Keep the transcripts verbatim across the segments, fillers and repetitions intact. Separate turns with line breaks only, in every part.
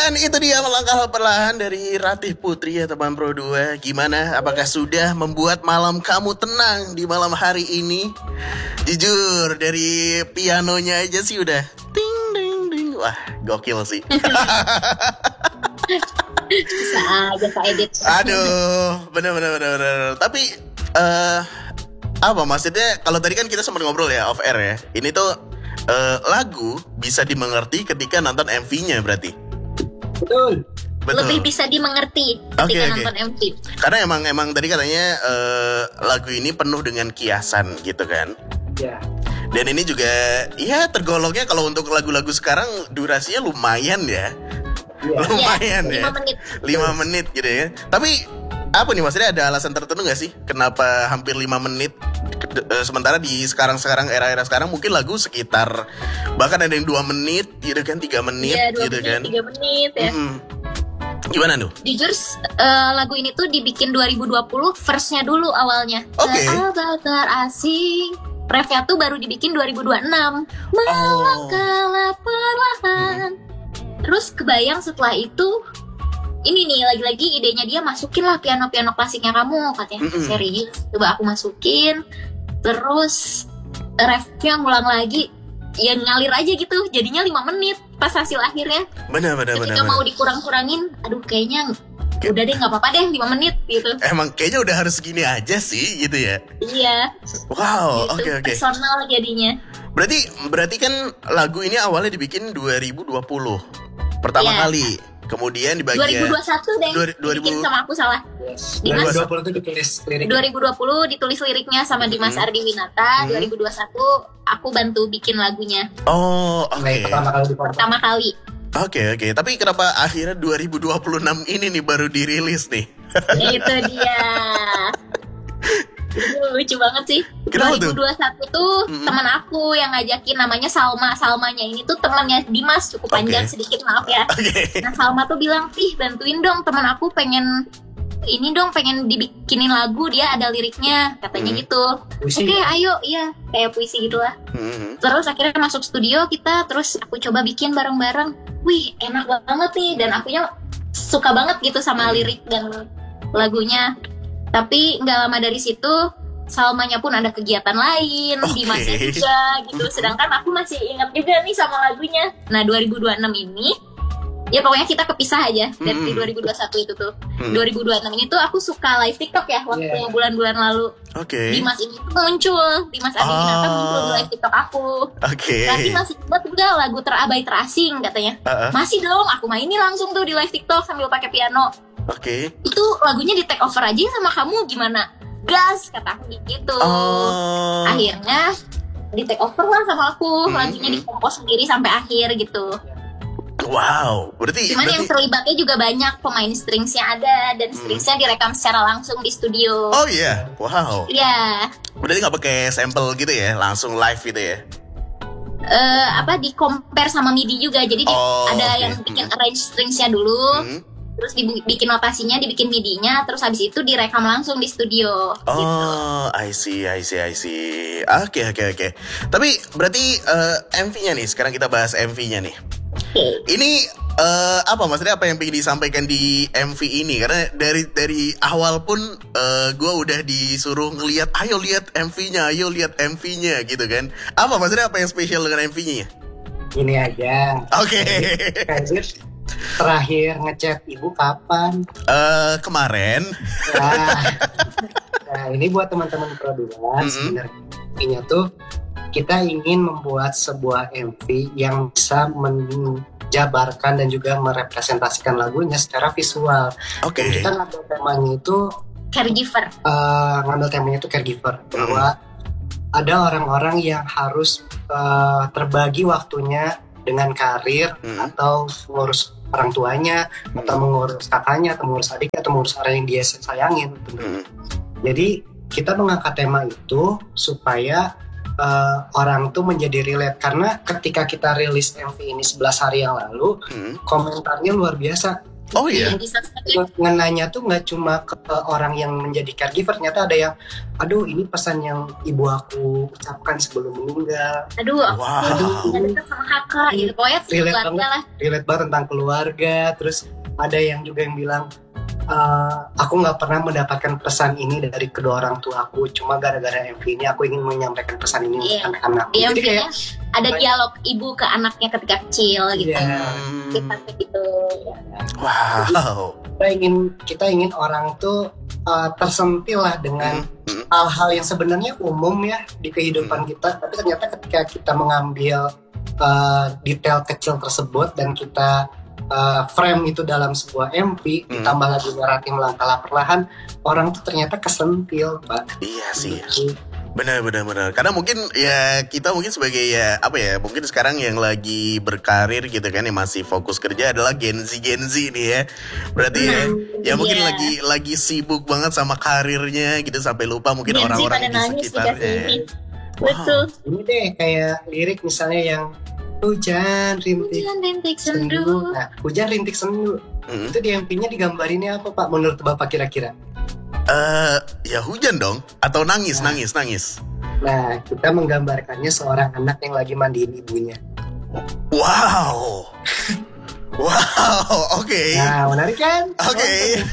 Dan itu dia melangkah perlahan dari Ratih Putri ya teman Pro dua. Gimana? Apakah sudah membuat malam kamu tenang di malam hari ini? Jujur dari pianonya aja sih udah ting ding ding. Wah, gokil sih.
Bisa aja Pak Edit.
Aduh, bener bener bener bener. Tapi uh, apa maksudnya? Kalau tadi kan kita sempat ngobrol ya off air ya. Ini tuh uh, lagu bisa dimengerti ketika nonton M V-nya berarti.
Betul.
Betul.
Lebih bisa dimengerti ketika
okay, okay.
nonton M V.
Karena emang emang tadi katanya uh, lagu ini penuh dengan kiasan gitu kan.
Ya.
Dan ini juga ya tergolongnya kalau untuk lagu-lagu sekarang durasinya lumayan ya.
Ya.
Lumayan ya.
lima menit.
lima menit gitu ya. Tapi apa nih maksudnya ada alasan tertentu gak sih kenapa hampir lima menit? Sementara di sekarang-sekarang era-era sekarang mungkin lagu sekitar bahkan ada yang dua menit gitu kan, tiga menit
ya,
gitu
menit,
kan.
tiga menit ya.
Mm-hmm. Gimana tuh?
Jujur uh, lagu ini tuh dibikin dua ribu dua puluh verse-nya dulu awalnya.
Oke. Okay.
Sahabat asing. Refnya tuh baru dibikin dua ribu dua puluh enam. Melangkahlah perlahan. Hmm. Terus kebayang setelah itu ini nih lagi-lagi idenya dia masukin lah piano-piano klasiknya kamu katanya. Mm-hmm. Serius, coba aku masukin. Terus refnya ngulang lagi. Ya ngalir aja gitu. Jadinya lima menit pas hasil akhirnya.
Benar benar benar.
Ketika mau dikurang-kurangin, aduh kayaknya Kayak, udah deh nggak apa-apa deh lima menit gitu.
Emang kayaknya udah harus gini aja sih gitu ya.
Iya.
Wow, oke
gitu,
oke. Okay, okay.
Personal jadinya.
Berarti berarti kan lagu ini awalnya dibikin dua ribu dua puluh pertama yeah. kali. Kemudian di bagian
dua ribu dua puluh satu deh.
dua ribu
Bikin sama aku salah.
Yes. dua ribu dua puluh itu ditulis liriknya.
dua ribu dua puluh ditulis liriknya sama Dimas hmm. Ardi Winata. Hmm. dua ribu dua puluh satu aku bantu bikin lagunya.
Oh, oke. Okay.
Pertama kali.
Pertama kali.
Oke okay, oke, okay. Tapi kenapa akhirnya dua ribu dua puluh enam ini nih baru dirilis nih?
Itu dia. Lucu banget sih.
Kenapa
dua ribu dua puluh satu tuh, tuh mm-hmm. teman aku yang ngajakin namanya Salma. Salmanya ini tuh temannya Dimas, cukup panjang okay. sedikit maaf ya.
Okay.
Nah Salma tuh bilang, "Ih, bantuin dong teman aku pengen ini dong pengen dibikinin lagu, dia ada liriknya," katanya mm-hmm. gitu. Oke, okay, ayo, iya, kayak puisi gitulah. Mm-hmm. Terus akhirnya masuk studio kita, terus aku coba bikin bareng-bareng. Wih, enak banget nih, dan akunya suka banget gitu sama mm-hmm. lirik dan lagunya. Tapi nggak lama dari situ Salmanya pun ada kegiatan lain, okay. Dimasnya juga gitu. Sedangkan aku masih ingat juga nih sama lagunya. Nah dua ribu dua puluh enam ini ya pokoknya kita kepisah aja dari mm. dua ribu dua puluh satu itu tuh. mm. dua ribu dua puluh enam ini tuh aku suka live TikTok ya waktu yeah. bulan-bulan lalu.
Okay.
Dimas ini tuh muncul, Dimas Ardi Winata oh. muncul di live TikTok aku.
Okay.
Tapi masih buat udah lagu terabai terasing katanya. Uh-uh. Masih dong, aku mainin langsung tuh di live TikTok sambil pakai piano.
Oke. Okay.
Itu lagunya di take over aja sama kamu gimana? Gas kata aku gitu.
Oh.
Akhirnya di take over lah sama aku. Hmm. Lagunya dikompos sendiri sampai akhir gitu.
Wow, berarti
cuman
berarti...
yang terlibatnya juga banyak, pemain stringsnya ada dan stringsnya hmm. direkam secara langsung di studio.
Oh iya, yeah. Wow.
Iya. Yeah.
Berarti nggak pakai sampel gitu ya, langsung live gitu ya?
Uh, apa di compare sama MIDI juga, jadi
oh,
di, ada
okay.
yang bikin hmm. arrange stringsnya dulu. Hmm. Terus dibikin notasinya, dibikin MIDI-nya, terus habis itu direkam langsung di studio.
Oh,
gitu.
I see, I see, I see. Oke, okay, oke, okay, oke. Okay. Tapi berarti uh, M V-nya nih, sekarang kita bahas M V-nya nih. Okay. Ini uh, apa maksudnya apa yang ingin disampaikan di M V ini? Karena dari dari awal pun uh, gue udah disuruh ngelihat, ayo lihat M V-nya, ayo lihat M V-nya gitu kan. Apa maksudnya apa yang spesial dengan M V-nya?
Ini aja.
Oke. Okay.
Terakhir ngechat ibu kapan?
Uh, kemarin.
Nah, nah ini buat teman-teman Pro dua mm-hmm. sebenarnya tuh kita ingin membuat sebuah M V yang bisa menjabarkan dan juga merepresentasikan lagunya secara visual.
Oke. Okay.
Kita ngambil temanya itu
caregiver.
Uh, ngambil temanya itu caregiver mm-hmm. bahwa ada orang-orang yang harus uh, terbagi waktunya dengan karir hmm. atau mengurus orang tuanya hmm. atau mengurus kakaknya atau mengurus adiknya atau mengurus orang yang dia sayangin. Hmm. Jadi kita mengangkat tema itu supaya uh, orang tuh menjadi relate, karena ketika kita rilis M V ini sebelas hari yang lalu hmm. komentarnya luar biasa.
Oh iya.
Bisa saja.
Ngenanya tuh nggak cuma ke orang yang menjadi caregiver, ternyata ada yang, aduh ini pesan yang ibu aku ucapkan sebelum meninggal.
Aduh, aku
Wow.
udah dekat sama kakak gitu. Pokoknya
Relate
keluarga
banget,
lah.
relate banget tentang keluarga. Terus ada yang juga yang bilang, "Eh, aku nggak pernah mendapatkan pesan ini dari kedua orang tua aku, cuma gara-gara M V ini aku ingin menyampaikan pesan ini
Iya.
untuk anak-anak."
Iya,
Jadi kayak
ada dialog ibu ke anaknya ketika kecil gitu.
Iya.
Kita gitu. Ya.
Wow.
kita ingin kita ingin orang tuh uh, tersentil lah dengan
Hmm.
hal-hal yang sebenarnya umum ya di kehidupan kita, tapi ternyata ketika kita mengambil uh, detail kecil tersebut dan kita uh, frame itu dalam sebuah M V,
Hmm.
ditambah lagi naratif melangkah perlahan, orang tuh ternyata kesentil, Pak.
Iya sih.
Gitu.
Benar, benar, benar. Karena mungkin ya kita mungkin sebagai ya apa ya, mungkin sekarang yang lagi berkarir gitu kan, yang masih fokus kerja adalah Gen Z Gen Z nih ya. Berarti ya, ya mungkin
Iya.
lagi lagi sibuk banget sama karirnya gitu sampai lupa mungkin
Gen Z
orang-orang
pada
di
nangis
sekitarnya.
dikasih ini.
Wow.
Betul.
Ini deh kayak lirik misalnya yang hujan rintik
Hujan rintik
sendu.
sendu.
Nah, hujan rintik sendu.
Hmm.
Itu di M V-nya digambarinnya apa, Pak? Menurut Bapak kira-kira?
Eh, ya hujan dong atau nangis,
Nah.
nangis, nangis.
Nah, kita menggambarkannya seorang anak yang lagi mandiin ibunya.
Wow. Wow, oke.
Nah, menarik kan?
Oke.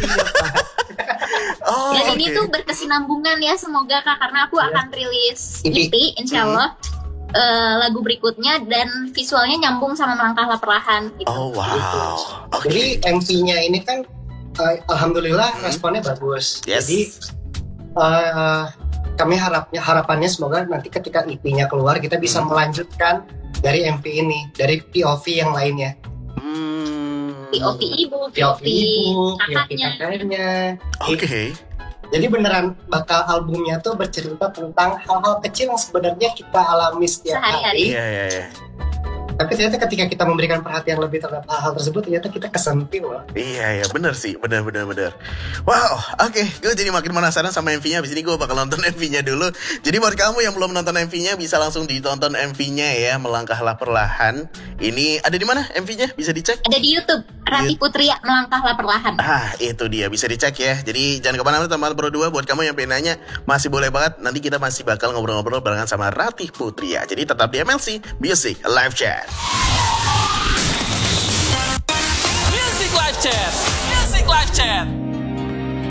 Oh,
Dan
oke.
ini tuh berkesinambungan ya, semoga Kak, karena aku
Ya.
akan rilis
E P.
E P insya Allah eh, lagu berikutnya, dan visualnya nyambung sama Melangkahlah Perlahan gitu.
Oh, wow. Oke.
Jadi M V-nya ini kan uh, alhamdulillah
Hmm.
responnya bagus.
Yes.
Jadi uh, kami harapnya harapannya semoga nanti ketika E P-nya keluar kita bisa
Hmm.
melanjutkan dari M V ini, dari P O V yang lainnya.
Hmm.
P O V ibu, P
P
O
O
V
V ibu, P O V
kakaknya.
kakaknya.
Oke.
Jadi beneran bakal albumnya tuh bercerita tentang hal-hal kecil yang sebenarnya kita alami setiap
Sehari-hari.
hari.
Iya, iya, iya.
Tapi ternyata ketika kita memberikan perhatian lebih terhadap hal-hal tersebut, ternyata kita kesentil loh.
Iya, iya, bener sih, bener, bener, bener. Wow, oke, gue jadi makin penasaran sama M V-nya. Abis ini gue bakal nonton M V-nya dulu. Jadi buat kamu yang belum nonton M V-nya, bisa langsung ditonton M V-nya ya, Melangkahlah Perlahan. Ini ada di mana M V-nya? Bisa dicek?
Ada di YouTube, Ratih Putria Melangkahlah Perlahan.
Ah, itu dia, bisa dicek ya. Jadi jangan kemana-mana teman berdua. Buat kamu yang pengen nanya, masih boleh banget. Nanti kita masih bakal ngobrol-ngobrol barengan sama Ratih Putria. Jadi tetap di M L C Music Live Chat.
Music Live Chat. Music Live Chat.